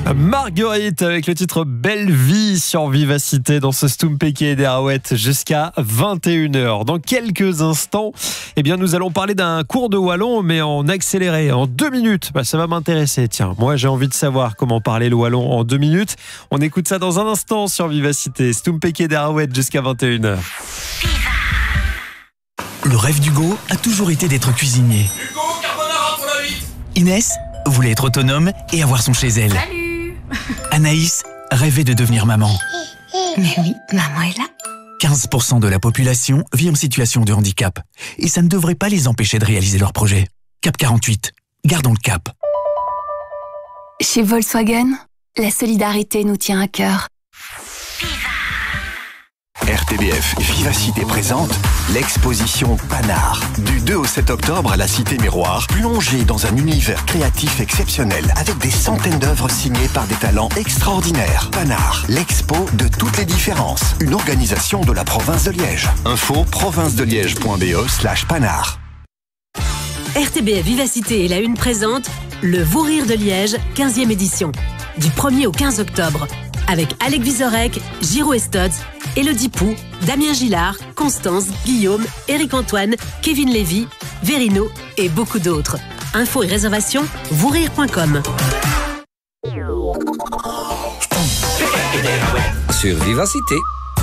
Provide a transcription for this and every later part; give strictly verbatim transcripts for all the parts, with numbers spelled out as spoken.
Marguerite avec le titre Belle Vie sur Vivacité dans ce Stumpeke et des Arouettes jusqu'à vingt et une heures. Dans quelques instants, eh bien, nous allons parler d'un cours de wallon mais en accéléré, en deux minutes. Bah, ça va m'intéresser. Tiens, moi j'ai envie de savoir comment parler le wallon en deux minutes. On écoute ça dans un instant sur Vivacité. Stumpeke et des Arouettes jusqu'à vingt et une heures. Le rêve d'Hugo a toujours été d'être cuisinier. Hugo, carbonara pour la huit. Inès voulait être autonome et avoir son chez elle. Salut. Anaïs rêvait de devenir maman. Mais oui, maman est là. quinze pour cent de la population vit en situation de handicap. Et ça ne devrait pas les empêcher de réaliser leurs projets. Cap quarante-huit, gardons le cap. Chez Volkswagen, la solidarité nous tient à cœur. R T B F Vivacité présente l'exposition Panard. Du deux au sept octobre à la Cité Miroir, plongée dans un univers créatif exceptionnel avec des centaines d'œuvres signées par des talents extraordinaires. Panard, l'expo de toutes les différences. Une organisation de la province de Liège. Info province de liège point b e slash panard. R T B F Vivacité et la Une présente le Vous Rire de Liège, quinzième édition. Du premier au quinze octobre. Avec Alec Vizorek, Giro Estotz, Elodie Pou, Damien Gillard, Constance, Guillaume, Éric Antoine, Kevin Lévy, Verino et beaucoup d'autres. Infos et réservations, vousrire point com. Sur Vivacité.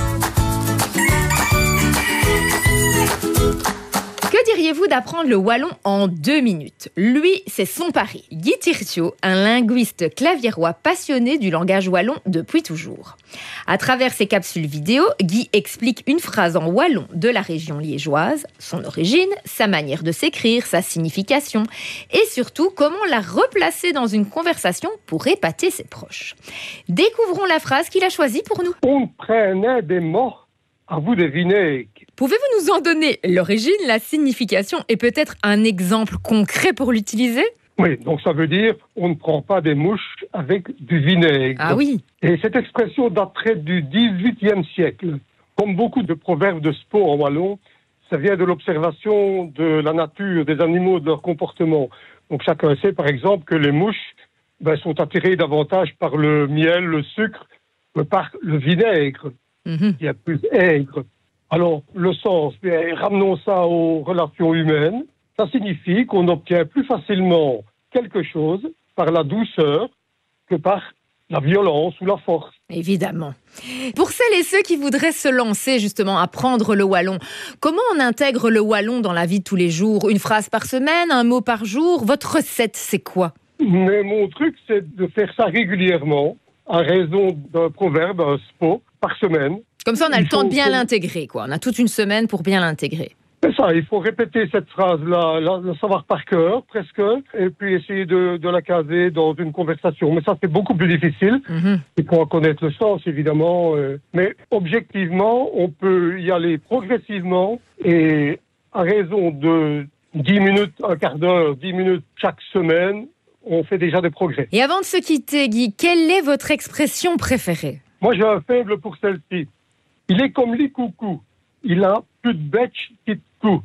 Que diriez-vous d'apprendre le wallon en deux minutes? Lui, c'est son pari. Guy Tirtiot, un linguiste claviérois passionné du langage wallon depuis toujours. À travers ses capsules vidéo, Guy explique une phrase en wallon de la région liégeoise, son origine, sa manière de s'écrire, sa signification et surtout comment la replacer dans une conversation pour épater ses proches. Découvrons la phrase qu'il a choisie pour nous. On prenait des mots, à vous de vinaigre. Pouvez-vous nous en donner l'origine, la signification et peut-être un exemple concret pour l'utiliser? Oui, donc ça veut dire on ne prend pas des mouches avec du vinaigre. Ah oui. Et cette expression daterait du dix-huitième siècle. Comme beaucoup de proverbes de sport en wallon, ça vient de l'observation de la nature, des animaux, de leur comportement. Donc chacun sait par exemple que les mouches ben, sont attirées davantage par le miel, le sucre, que par le vinaigre, Mm-hmm. qui est plus aigre. Alors, le sens, bien, ramenons ça aux relations humaines. Ça signifie qu'on obtient plus facilement quelque chose par la douceur que par la violence ou la force. Évidemment. Pour celles et ceux qui voudraient se lancer justement à apprendre le wallon, comment on intègre le wallon dans la vie de tous les jours? Une phrase par semaine, un mot par jour? Votre recette, c'est quoi? Mais mon truc, c'est de faire ça régulièrement, à raison d'un proverbe, un spot, par semaine. Comme ça, on a Il le temps de faut- bien l'intégrer, quoi. On a toute une semaine pour bien l'intégrer. C'est ça, il faut répéter cette phrase-là, la, la savoir par cœur, presque, et puis essayer de, de la caser dans une conversation. Mais ça, c'est beaucoup plus difficile. Mm-hmm. Il faut en connaître le sens, évidemment. euh, mais objectivement, on peut y aller progressivement et à raison de dix minutes, un quart d'heure, dix minutes chaque semaine, on fait déjà des progrès. Et avant de se quitter, Guy, quelle est votre expression préférée? Moi, j'ai un faible pour celle-ci. Il est comme les coucous. Il a plus de bec qu'il de cou.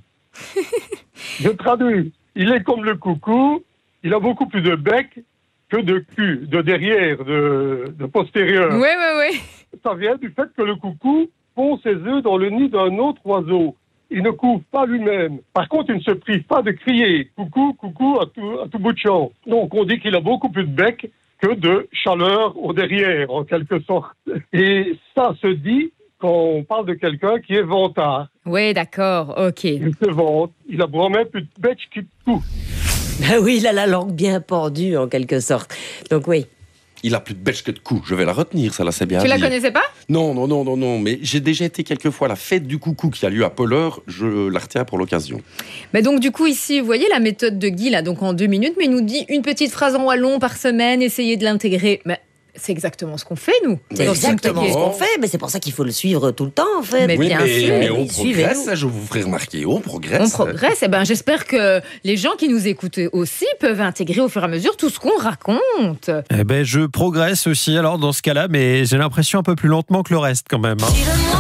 Je traduis. Il est comme le coucou. Il a beaucoup plus de bec que de cul, de derrière, de, de postérieur. Oui, oui, oui. Ça vient du fait que le coucou pond ses œufs dans le nid d'un autre oiseau. Il ne couvre pas lui-même. Par contre, il ne se prive pas de crier « coucou, coucou » à tout, à tout bout de champ. Donc, on dit qu'il a beaucoup plus de bec que de chaleur au derrière, en quelque sorte. Et ça se dit quand on parle de quelqu'un qui est vantard. Oui, d'accord, ok. Il se vante, il a vraiment plus de bec qu'il de cou. Ah oui, il a la langue bien pendue, en quelque sorte. Donc oui. Il a plus de bêche que de cou. Je vais la retenir, ça là, c'est bien. Tu à la dire. connaissais pas? Non, non, non, non, non. Mais j'ai déjà été quelques fois à la fête du coucou qui a lieu à Polleur. Je la retiens pour l'occasion. Mais donc du coup ici, vous voyez la méthode de Guy là, donc en deux minutes, mais il nous dit une petite phrase en wallon par semaine, essayez de l'intégrer. Mais c'est exactement ce qu'on fait nous. C'est Dans exactement Stumpeke. ce qu'on fait, mais c'est pour ça qu'il faut le suivre tout le temps, en fait. Mais Oui, bien mais, sûr. mais on Suivez-nous. progresse, je vous ferai remarquer. On progresse. On progresse. Et ben j'espère que les gens qui nous écoutent aussi peuvent intégrer au fur et à mesure tout ce qu'on raconte. Eh ben, je progresse aussi alors dans ce cas-là, mais j'ai l'impression un peu plus lentement que le reste quand même. hein.